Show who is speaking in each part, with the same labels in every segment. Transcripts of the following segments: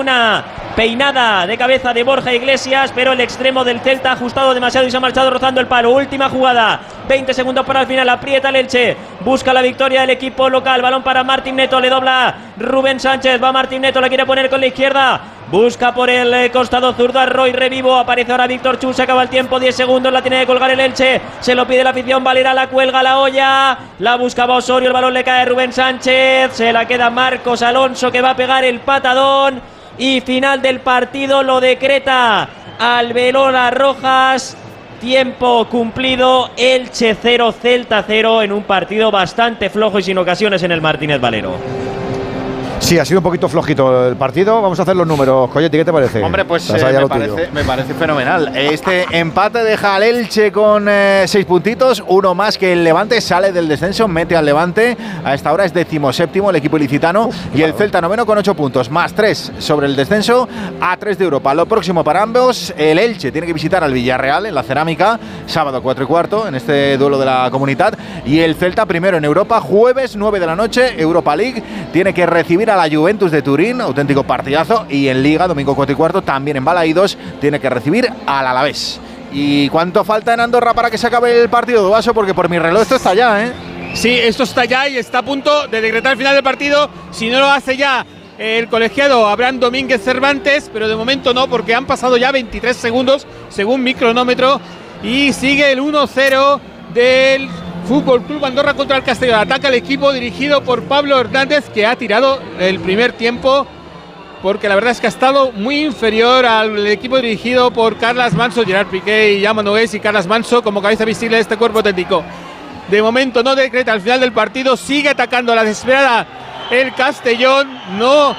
Speaker 1: una peinada de cabeza de Borja Iglesias, pero el extremo del Celta ha ajustado demasiado y se ha marchado rozando el palo. Última jugada, 20 segundos para el final, aprieta el Elche, busca la victoria del equipo local, balón para Martín Neto, le dobla Rubén Sánchez, va Martín Neto, la quiere poner con la izquierda, busca por el costado zurdo a Roy Revivo, aparece ahora Víctor Chus, se acaba el tiempo, 10 segundos, la tiene que colgar el Elche, se lo pide la afición, Valera la cuelga la olla, la buscaba Osorio, el balón le cae a Rubén Sánchez, se la queda Marcos Alonso que va a pegar el patadón y final del partido lo decreta Albelona Rojas. Tiempo cumplido, Elche 0, Celta 0 en un partido bastante flojo y sin ocasiones en el Martínez Valero.
Speaker 2: Sí, ha sido un poquito flojito el partido. Vamos a hacer los números. Coyote, ¿qué te parece?
Speaker 3: Hombre, pues me parece fenomenal. Este empate deja al Elche con 6 puntitos, uno más que el Levante, sale del descenso, mete al Levante. A esta hora es 17º el equipo ilicitano y el Celta noveno con 8 puntos, más 3 sobre el descenso a 3 de Europa. Lo próximo para ambos, el Elche tiene que visitar al Villarreal en la Cerámica, sábado 4:15 en este duelo de la Comunitat, y el Celta primero en Europa, jueves 9 de la noche, Europa League, tiene que recibir a la Juventus de Turín, auténtico partidazo, y en Liga, domingo 4:15, también en Balaídos, tiene que recibir al Alavés. ¿Y cuánto falta en Andorra para que se acabe el partido, Duaso? Porque por mi reloj esto está ya, ¿eh?
Speaker 4: Sí, esto está ya y está a punto de decretar el final del partido, si no lo hace ya el colegiado Abraham Domínguez Cervantes, pero de momento no, porque han pasado ya 23 segundos, según mi cronómetro, y sigue el 1-0 del Fútbol Club Andorra contra el Castellón. Ataca el equipo dirigido por Pablo Hernández, que ha tirado el primer tiempo, porque la verdad es que ha estado muy inferior al equipo dirigido por Carles Manso, Gerard Piqué y Jaume Nogués, y Carles Manso como cabeza visible de este cuerpo técnico. De momento no decreta el final del partido, sigue atacando a la desesperada el Castellón. No,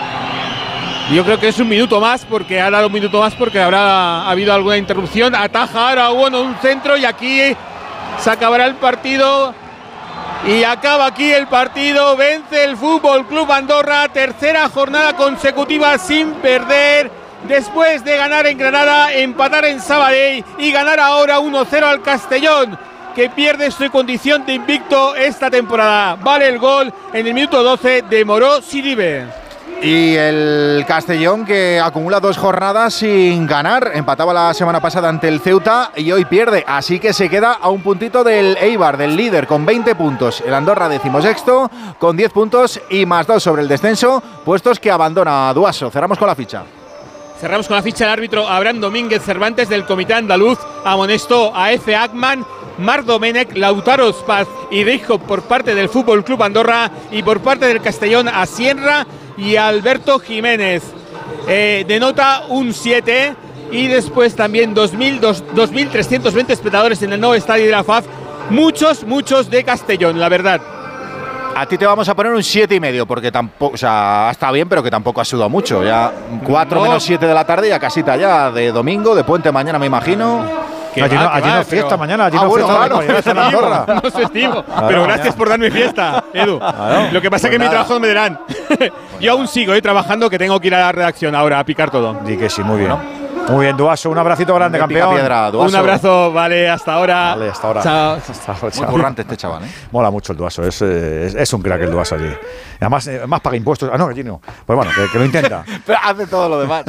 Speaker 4: yo creo que es un minuto más, porque ha dado un minuto más porque habrá habido alguna interrupción. Ataja ahora bueno un centro y aquí se acabará el partido. Y acaba aquí el partido. Vence el Fútbol Club Andorra, tercera jornada consecutiva sin perder, después de ganar en Granada, empatar en Sabadell y ganar ahora 1-0 al Castellón, que pierde su condición de invicto esta temporada. Vale el gol en el minuto 12 de Moró Sidibe.
Speaker 3: Y el Castellón, que acumula 2 jornadas sin ganar, empataba la semana pasada ante el Ceuta y hoy pierde, así que se queda a un puntito del Eibar, del líder, con 20 puntos. El Andorra 16º con 10 puntos y más 2 sobre el descenso, puestos que abandona Duaso. Cerramos con la ficha.
Speaker 4: Cerramos con la ficha del árbitro Abraham Domínguez Cervantes, del comité andaluz. Amonestó a Efe Ackman, Marc Domenech, Lautaro Spaz y Rijo por parte del Fútbol Club Andorra, y por parte del Castellón a Sierra y a Alberto Jiménez. Denota un 7, y después también 2.320 espectadores en el nuevo estadio de la FAF. Muchos de Castellón, la verdad.
Speaker 3: A ti te vamos a poner un 7,5, porque tampoco, o sea, está bien, pero que tampoco ha sudado mucho. Ya 4 menos 7 de la tarde, ya casita ya de domingo, de puente mañana, me imagino.
Speaker 2: Allí no es fiesta mañana, allí no
Speaker 3: bueno,
Speaker 2: fiesta en Andorra.
Speaker 4: No es festivo, pero gracias por darme fiesta, Edu. Lo que pasa es que en mi trabajo no me darán. Yo aún sigo trabajando, que tengo que ir a la redacción ahora a picar todo.
Speaker 2: Di que sí, muy bien. Muy bien, Duaso, un abracito grande, campeón.
Speaker 3: Piedra,
Speaker 4: un abrazo, vale, hasta ahora.
Speaker 2: Vale, hasta ahora.
Speaker 4: Chao.
Speaker 3: Muy currante este chaval, ¿eh?
Speaker 2: Mola mucho el Duaso, es un crack el Duaso allí. Además, más paga impuestos. Ah, no, allí no. Pues bueno, que lo intenta.
Speaker 3: Pero hace todo lo demás.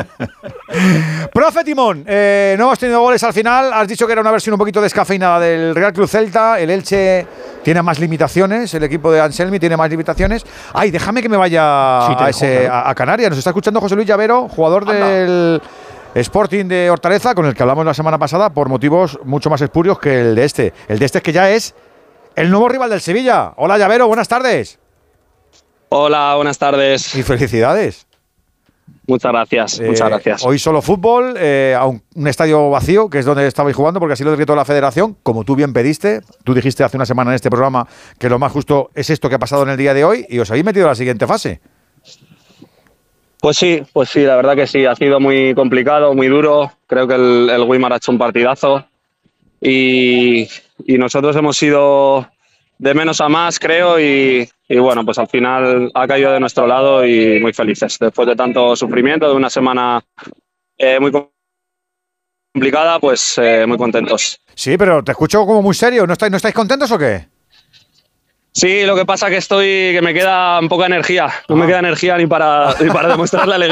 Speaker 2: Profe Timón, no hemos tenido goles al final. Has dicho que era una versión un poquito descafeinada del Real Club Celta. El Elche tiene más limitaciones, el equipo de Anselmi tiene más limitaciones. Ay, déjame que me vaya a Canarias. Nos está escuchando José Luis Llavero, jugador del Sporting de Hortaleza, con el que hablamos la semana pasada por motivos mucho más espurios que el de este. El de este es que ya es el nuevo rival del Sevilla. Hola Llavero, buenas tardes.
Speaker 5: Hola, buenas tardes.
Speaker 2: Y felicidades.
Speaker 5: Muchas gracias.
Speaker 2: Hoy solo fútbol, a un estadio vacío, que es donde estabais jugando, porque así lo decretó la federación, como tú bien pediste. Tú dijiste hace una semana en este programa que lo más justo es esto que ha pasado en el día de hoy, y os habéis metido a la siguiente fase.
Speaker 5: Pues sí, la verdad que sí. Ha sido muy complicado, muy duro. Creo que el Weimar ha hecho un partidazo. Y nosotros hemos ido de menos a más, creo, y bueno, pues al final ha caído de nuestro lado y muy felices. Después de tanto sufrimiento, de una semana muy complicada, pues muy contentos.
Speaker 2: Sí, pero te escucho como muy serio. ¿No estáis contentos o qué?
Speaker 5: Sí, lo que pasa que me queda poca energía. No me queda energía ni para demostrar la alegría.